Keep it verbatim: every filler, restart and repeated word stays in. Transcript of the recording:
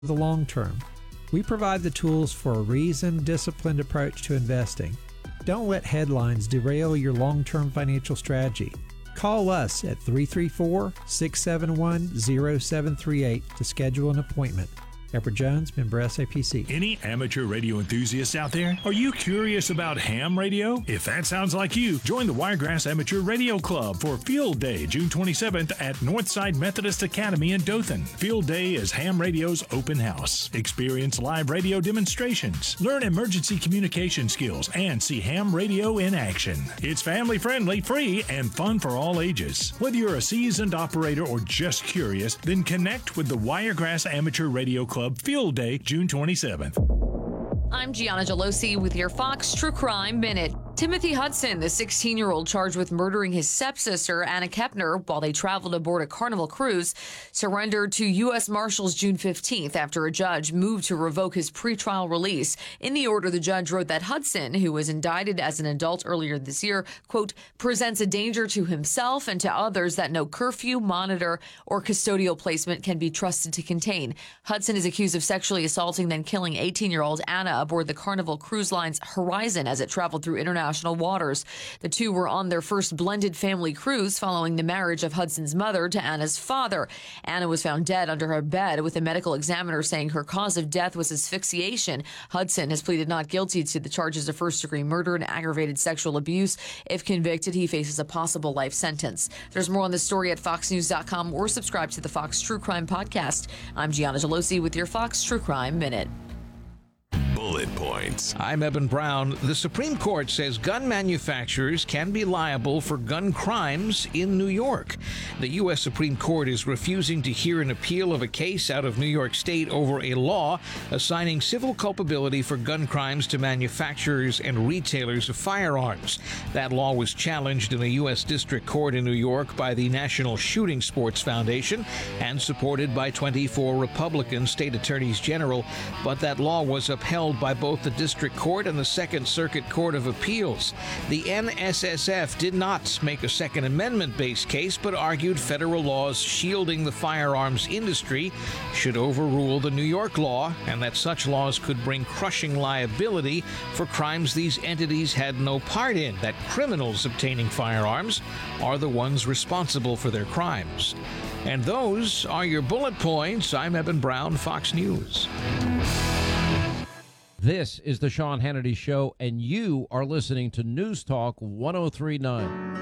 the long term. We provide the tools for a reasoned, disciplined approach to investing. Don't let headlines derail your long-term financial strategy. Call us at three three four, six seven one, zero seven three eight to schedule an appointment. Edward Jones, member S A P C. Any amateur radio enthusiasts out there? Are you curious about ham radio? If that sounds like you, join the Wiregrass Amateur Radio Club for Field Day, June twenty-seventh at Northside Methodist Academy in Dothan. Field Day is ham radio's open house. Experience live radio demonstrations, learn emergency communication skills, and see ham radio in action. It's family-friendly, free, and fun for all ages. Whether you're a seasoned operator or just curious, then connect with the Wiregrass Amateur Radio Club Field Day, June twenty-seventh. I'm Gianna Gelosi with your Fox True Crime Minute. Timothy Hudson, the sixteen-year-old charged with murdering his stepsister, Anna Kepner, while they traveled aboard a Carnival cruise, surrendered to U S Marshals June fifteenth after a judge moved to revoke his pretrial release. In the order, the judge wrote that Hudson, who was indicted as an adult earlier this year, quote, presents a danger to himself and to others that no curfew, monitor, or custodial placement can be trusted to contain. Hudson is accused of sexually assaulting then killing eighteen-year-old Anna aboard the Carnival Cruise Line's Horizon as it traveled through international waters. The two were on their first blended family cruise following the marriage of Hudson's mother to Anna's father. Anna was found dead under her bed, with a medical examiner saying her cause of death was asphyxiation. Hudson has pleaded not guilty to the charges of first-degree murder and aggravated sexual abuse. If convicted, he faces a possible life sentence. There's more on this story at fox news dot com or subscribe to the Fox True Crime Podcast. I'm Gianna Gelosi with your Fox True Crime Minute. Bullet Points. I'm Eben Brown. The Supreme Court says gun manufacturers can be liable for gun crimes in New York. The U S Supreme Court is refusing to hear an appeal of a case out of New York State over a law assigning civil culpability for gun crimes to manufacturers and retailers of firearms. That law was challenged in a U S District Court in New York by the National Shooting Sports Foundation and supported by twenty-four Republican state attorneys general, but that law was upheld by both the District Court and the Second Circuit Court of Appeals. The N S S F did not make a Second Amendment-based case, but argued federal laws shielding the firearms industry should overrule the New York law, and that such laws could bring crushing liability for crimes these entities had no part in, that criminals obtaining firearms are the ones responsible for their crimes. And those are your bullet points. I'm Eben Brown, Fox News. This is the Sean Hannity Show, and you are listening to News Talk one oh three point nine.